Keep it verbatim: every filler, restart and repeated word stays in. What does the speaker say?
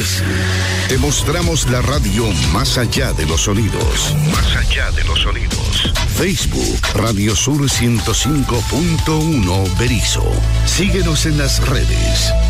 redes. Te mostramos la radio más allá de los sonidos. Más allá de los sonidos. Facebook, Radio Sur ciento cinco punto uno Berisso. Síguenos en las redes.